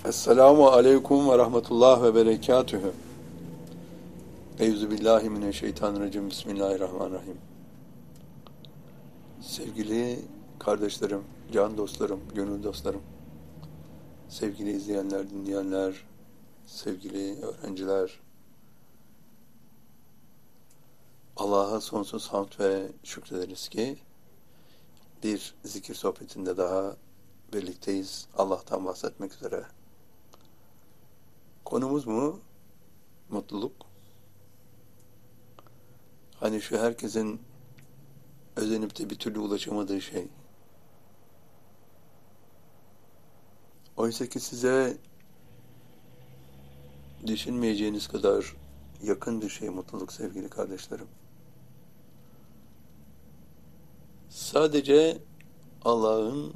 Esselamu aleyküm ve rahmetullah ve berekatühü. Euzubillahimineşşeytanirracim. Bismillahirrahmanirrahim. Sevgili kardeşlerim, can dostlarım, gönül dostlarım, sevgili izleyenler, dinleyenler, sevgili öğrenciler, Allah'a sonsuz hamd ve şükrederiz ki bir zikir sohbetinde daha birlikteyiz. Allah'tan bahsetmek üzere. Konumuz mu? Mutluluk. Hani şu herkesin özenip de bir türlü ulaşamadığı şey. Oysa ki size düşünmeyeceğiniz kadar yakın bir şey mutluluk sevgili kardeşlerim. Sadece Allah'ın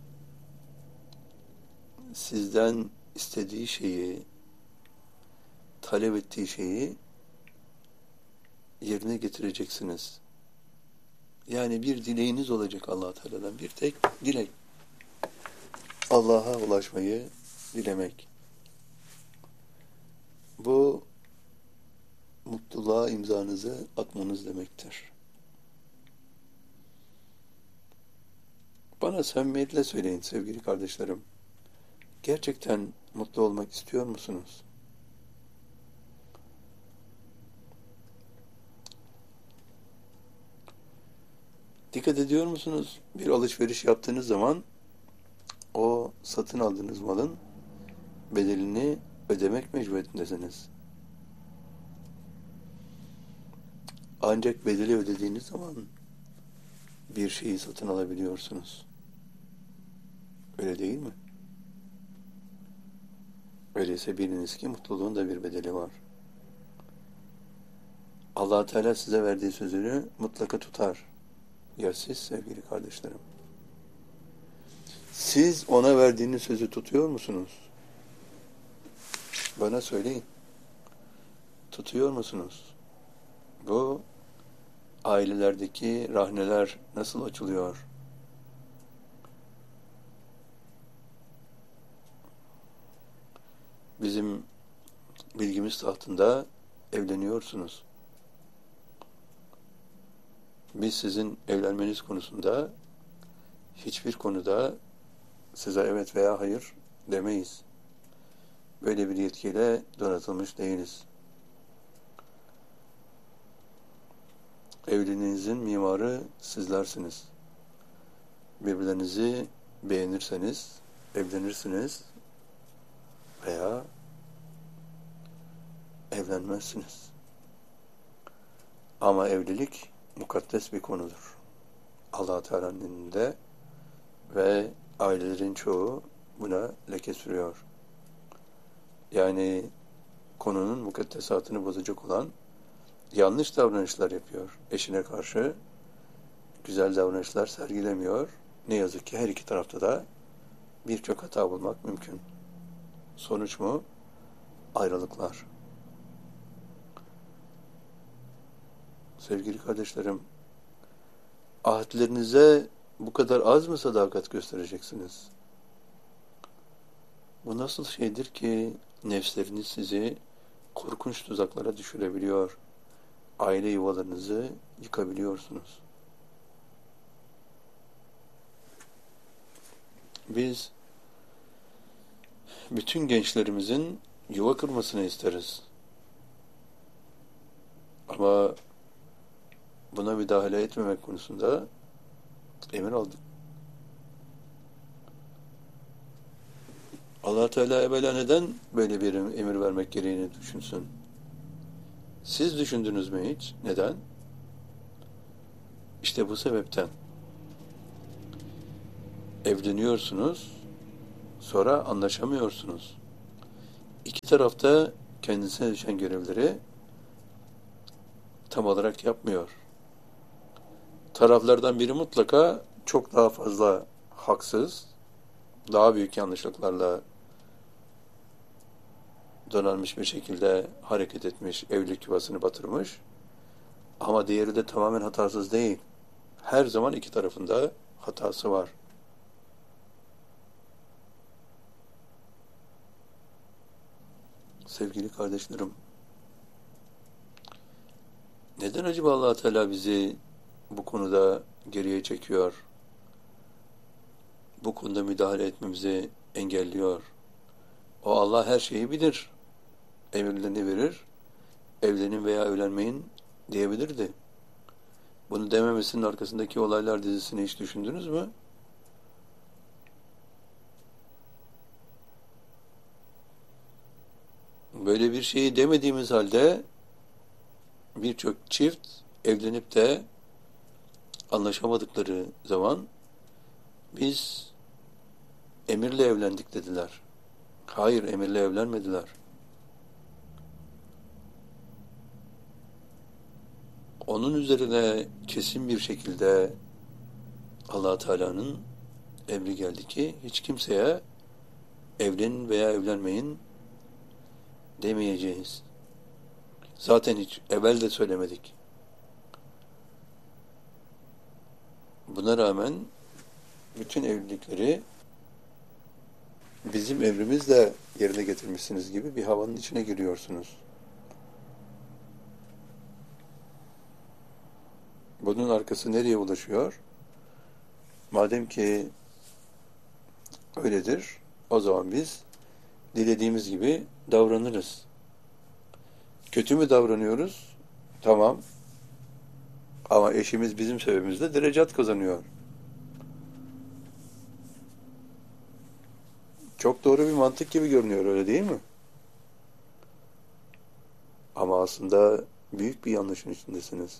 sizden istediği şeyi, talep ettiği şeyi yerine getireceksiniz. Yani bir dileğiniz olacak Allah Teala'dan. Bir tek dilek. Allah'a ulaşmayı dilemek. Bu mutluluğa imzanızı atmanız demektir. Bana samimiyetle söyleyin sevgili kardeşlerim. Gerçekten mutlu olmak istiyor musunuz? Dikkat ediyor musunuz? Bir alışveriş yaptığınız zaman o satın aldığınız malın bedelini ödemek mecburiyetindesiniz. Ancak bedeli ödediğiniz zaman bir şeyi satın alabiliyorsunuz. Öyle değil mi? Öyleyse biliniz ki mutluluğun da bir bedeli var. Allah Teala size verdiği sözünü mutlaka tutar. Ya siz sevgili kardeşlerim? Siz ona verdiğiniz sözü tutuyor musunuz? Bana söyleyin. Tutuyor musunuz? Bu ailelerdeki rahneler nasıl açılıyor? Bizim bilgimiz tahtında evleniyorsunuz. Biz sizin evlenmeniz konusunda hiçbir konuda size evet veya hayır demeyiz. Böyle bir yetkiyle donatılmış değiliz. Evliliğinizin mimarı sizlersiniz. Birbirlerinizi beğenirseniz evlenirsiniz veya evlenmezsiniz. Ama evlilik mukaddes bir konudur. Allah Teala'nın dininde ve ailelerin çoğu buna leke sürüyor. Yani konunun mukaddesatını bozacak olan yanlış davranışlar yapıyor. Eşine karşı güzel davranışlar sergilemiyor. Ne yazık ki her iki tarafta da birçok hata bulmak mümkün. Sonuç mu? Ayrılıklar. Sevgili kardeşlerim, ahdlerinize bu kadar az mı sadakat göstereceksiniz? Bu nasıl şeydir ki nefsleriniz sizi korkunç tuzaklara düşürebiliyor, aile yuvalarınızı yıkabiliyorsunuz. Biz bütün gençlerimizin yuva kurmasını isteriz. Ama buna müdahale etmemek konusunda emir aldık. Allah Teala evvela neden böyle bir emir vermek gereğini düşünsün? Siz düşündünüz mü hiç? Neden? İşte bu sebepten. Evleniyorsunuz, sonra anlaşamıyorsunuz. İki tarafta kendisine düşen görevleri tam olarak yapmıyor. Taraflardan biri mutlaka çok daha fazla haksız, daha büyük yanlışlıklarla donanmış bir şekilde hareket etmiş, evlilik yuvasını batırmış. Ama diğeri de tamamen hatasız değil. Her zaman iki tarafında hatası var. Sevgili kardeşlerim, neden acaba Allah Teala bizi bu konuda geriye çekiyor? Bu konuda müdahale etmemizi engelliyor. O Allah her şeyi bilir. Emirlerini verir. Evlenin veya evlenmeyin diyebilirdi. Bunu dememesinin arkasındaki olaylar dizisini hiç düşündünüz mü? Böyle bir şeyi demediğimiz halde birçok çift evlenip de anlaşamadıkları zaman biz emirle evlendik dediler. Hayır, emirle evlenmediler. Onun üzerine kesin bir şekilde Allah Teala'nın emri geldi ki hiç kimseye evlenin veya evlenmeyin demeyeceğiz. Zaten hiç evvel de söylemedik. Buna rağmen bütün evlilikleri bizim emrimizle yerine getirmişsiniz gibi bir havanın içine giriyorsunuz. Bunun arkası nereye ulaşıyor? Madem ki öyledir, o zaman biz dilediğimiz gibi davranırız. Kötü mü davranıyoruz? Tamam. Ama eşimiz bizim sebebimizle derecat kazanıyor. Çok doğru bir mantık gibi görünüyor, öyle değil mi? Ama aslında büyük bir yanlışın içindesiniz.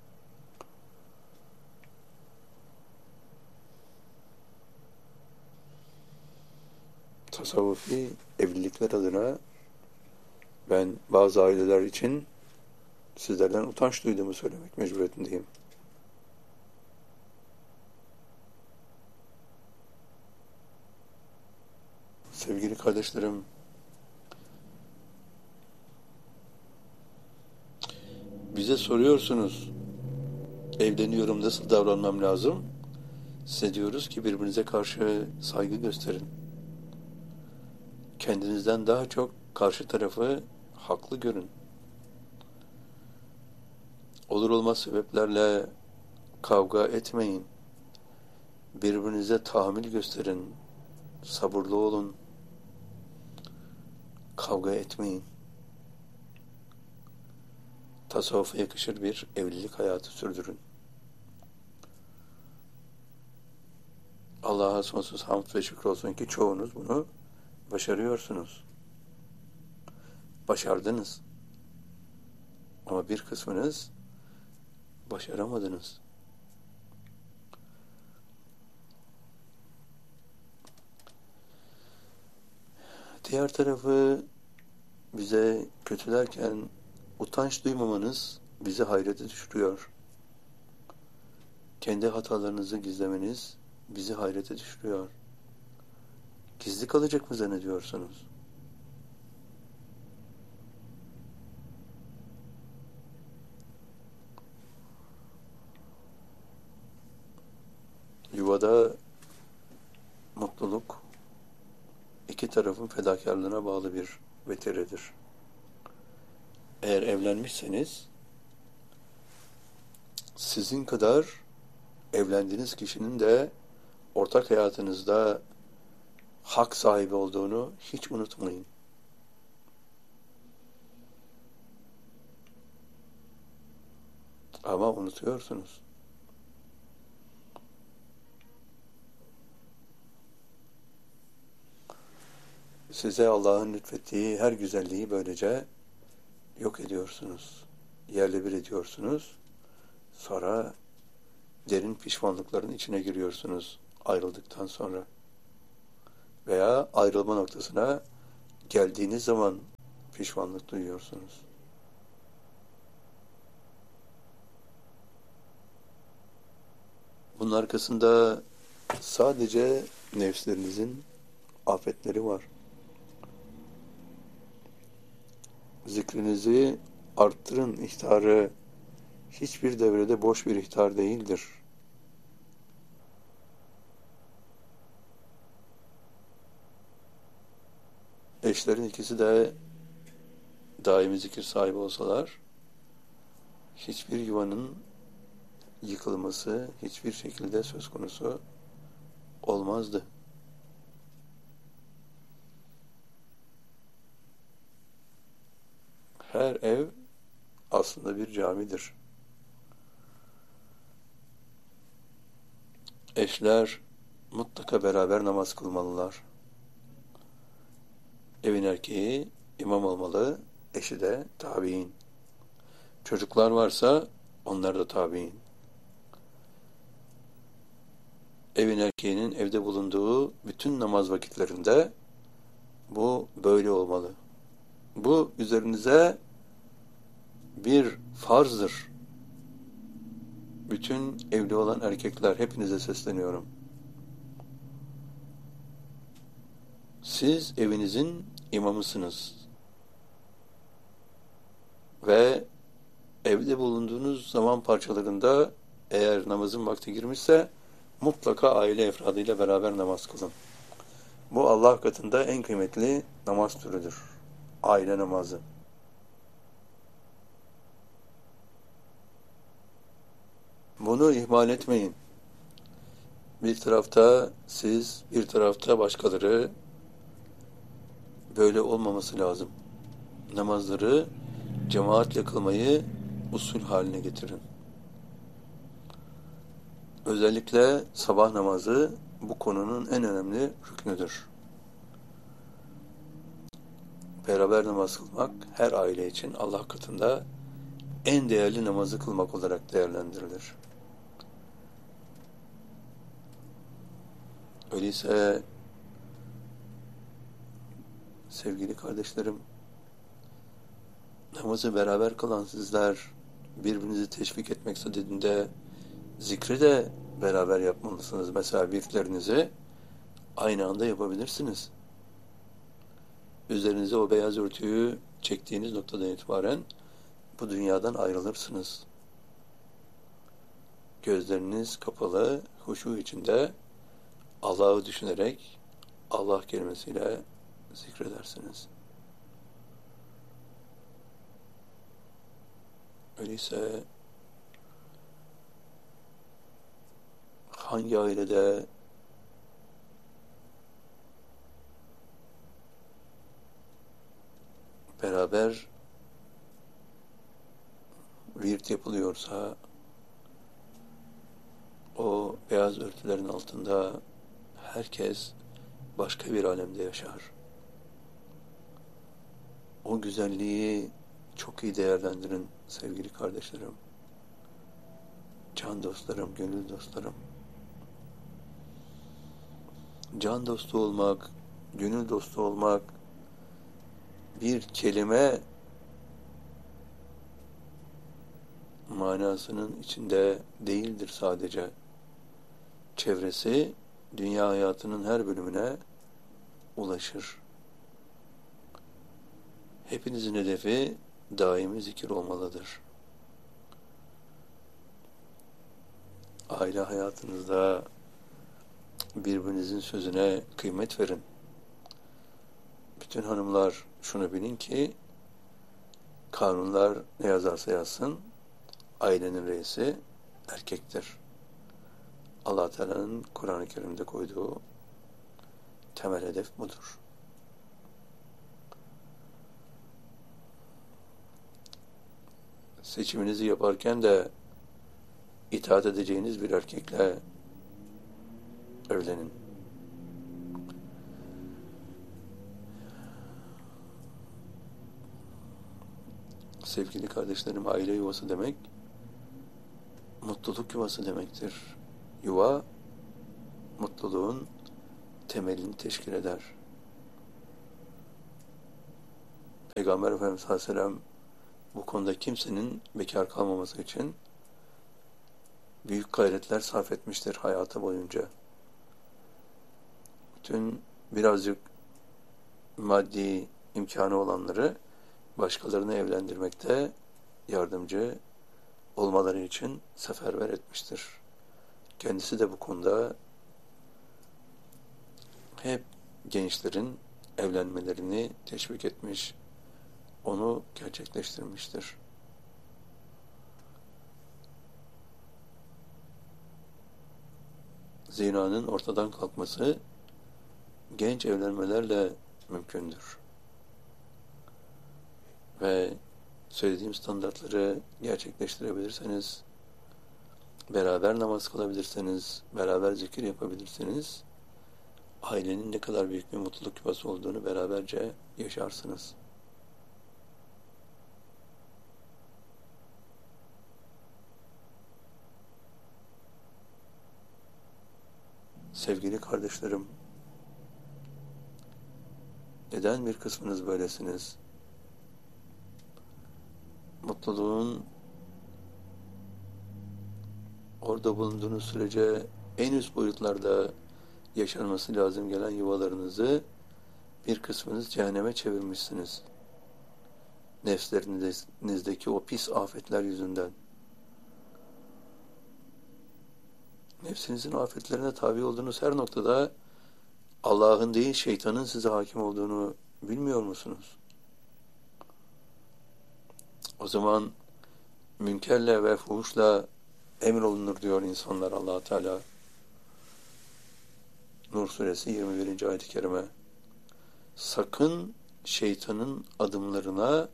Tasavvufi evlilikler adına ben bazı aileler için sizlerden utanç duyduğumu söylemek mecburiyetindeyim. Sevgili kardeşlerim, bize soruyorsunuz, evleniyorum, nasıl davranmam lazım? Size diyoruz ki birbirinize karşı saygı gösterin. Kendinizden daha çok karşı tarafı haklı görün. Olur olmaz sebeplerle kavga etmeyin. Birbirinize tahammül gösterin. Sabırlı olun. Kavga etmeyin. Tasavvufa yakışır bir evlilik hayatı sürdürün. Allah'a sonsuz hamd ve şükür olsun ki çoğunuz bunu başarıyorsunuz. Başardınız. Ama bir kısmınız başaramadınız. Diğer tarafı bize kötülerken utanç duymamanız bizi hayrete düşürüyor. Kendi hatalarınızı gizlemeniz bizi hayrete düşürüyor. Gizli kalacak mı zannediyorsunuz? Yuvada mutluluk iki tarafın fedakarlığına bağlı bir vetiredir. Eğer evlenmişseniz sizin kadar evlendiğiniz kişinin de ortak hayatınızda hak sahibi olduğunu hiç unutmayın. Ama unutuyorsunuz. Size Allah'ın lütfettiği her güzelliği böylece yok ediyorsunuz. Yerle bir ediyorsunuz. Sonra derin pişmanlıkların içine giriyorsunuz ayrıldıktan sonra. Veya ayrılma noktasına geldiğiniz zaman pişmanlık duyuyorsunuz. Bunun arkasında sadece nefslerinizin afetleri var. Zikrinizi arttırın ihtarı hiçbir devrede boş bir ihtar değildir. Eşlerin ikisi de daimi zikir sahibi olsalar, hiçbir yuvanın yıkılması hiçbir şekilde söz konusu olmazdı. Her ev aslında bir camidir. Eşler mutlaka beraber namaz kılmalılar. Evin erkeği imam olmalı, eşi de tabiin. Çocuklar varsa onlar da tabiin. Evin erkeğinin evde bulunduğu bütün namaz vakitlerinde bu böyle olmalı. Bu üzerinize bir farzdır. Bütün evli olan erkekler, hepinize sesleniyorum. Siz evinizin imamısınız. Ve evde bulunduğunuz zaman parçalarında eğer namazın vakti girmişse mutlaka aile efradıyla beraber namaz kılın. Bu Allah katında en kıymetli namaz türüdür. Aile namazı. Bunu ihmal etmeyin. Bir tarafta siz, bir tarafta başkaları, böyle olmaması lazım. Namazları cemaatle kılmayı usul haline getirin. Özellikle sabah namazı bu konunun en önemli rüknüdür. Beraber namaz kılmak her aile için Allah katında en değerli namazı kılmak olarak değerlendirilir. Öyleyse sevgili kardeşlerim, namazı beraber kılan sizler birbirinizi teşvik etmek istediğinde zikri de beraber yapmalısınız. Mesela virklerinizi aynı anda yapabilirsiniz. Üzerinize o beyaz örtüyü çektiğiniz noktadan itibaren bu dünyadan ayrılırsınız. Gözleriniz kapalı, huşu içinde Allah'ı düşünerek Allah kelimesiyle zikredersiniz. Öyleyse hangi ailede beraber virt yapılıyorsa o beyaz örtülerin altında herkes başka bir alemde yaşar. O güzelliği çok iyi değerlendirin sevgili kardeşlerim. Can dostlarım, gönül dostlarım. Can dostu olmak, gönül dostu olmak bir kelime manasının içinde değildir sadece. Çevresi dünya hayatının her bölümüne ulaşır. Hepinizin hedefi daimi zikir olmalıdır. Aile hayatınızda birbirinizin sözüne kıymet verin. Bütün hanımlar şunu bilin ki kanunlar ne yazarsa yazsın ailenin reisi erkektir. Allah Teala'nın Kur'an-ı Kerim'de koyduğu temel hedef budur. Seçiminizi yaparken de itaat edeceğiniz bir erkekle evlenin. Sevgili kardeşlerim, aile yuvası demek mutluluk yuvası demektir. Yuva mutluluğun temelini teşkil eder. Peygamber Efendimiz Aleyhisselam bu konuda kimsenin bekar kalmaması için büyük gayretler sarf etmiştir hayatı boyunca. Bütün birazcık maddi imkanı olanları başkalarını evlendirmekte yardımcı olmaları için seferber etmiştir. Kendisi de bu konuda hep gençlerin evlenmelerini teşvik etmiş, onu gerçekleştirmiştir. Zinanın ortadan kalkması genç evlenmelerle mümkündür. Ve söylediğim standartları gerçekleştirebilirseniz, beraber namaz kılabilirseniz, beraber zikir yapabilirseniz, ailenin ne kadar büyük bir mutluluk yuvası olduğunu beraberce yaşarsınız. Sevgili kardeşlerim, neden bir kısmınız böylesiniz? Mutluluğun orada bulunduğunuz sürece en üst boyutlarda yaşanması lazım gelen yuvalarınızı bir kısmınız cehenneme çevirmişsiniz. Nefslerinizdeki o pis afetler yüzünden. Nefsinizin afetlerine tabi olduğunuz her noktada Allah'ın değil şeytanın size hakim olduğunu bilmiyor musunuz? O zaman münkerle ve fuhuşla emrolunur diyor insanlar Allah Teala. Nur suresi 21. ayet-i kerime. Sakın şeytanın adımlarına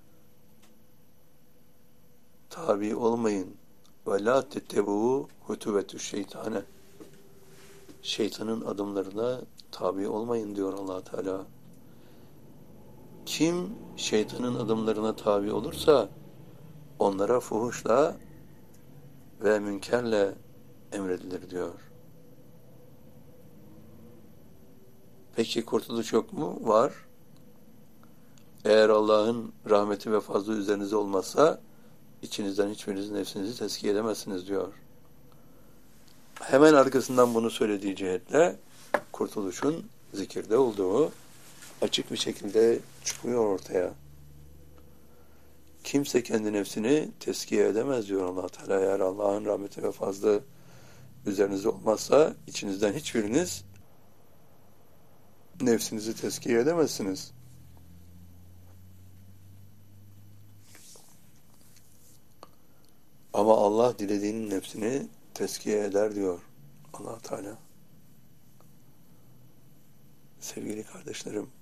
tabi olmayın. Ve la tettebu hutuvetü şeytane. Şeytanın adımlarına tabi olmayın diyor Allah Teala. Kim şeytanın adımlarına tabi olursa onlara fuhuşla ve münkerle emredilir diyor. Peki kurtuluş yok mu? Var. Eğer Allah'ın rahmeti ve fazlı üzerinize olmazsa içinizden hiçbiriniz nefsinizi tezkiye edemezsiniz diyor. Hemen arkasından bunu söylediği cihetle kurtuluşun zikirde olduğu açık bir şekilde çıkıyor ortaya. Kimse kendi nefsini tezkiye edemez diyor Allah Teala. Eğer Allah'ın rahmeti ve fazlı üzerinize olmazsa içinizden hiçbiriniz nefsinizi tezkiye edemezsiniz. Ama Allah dilediğinin nefsini tezkiye eder diyor Allah Teala. Sevgili kardeşlerim,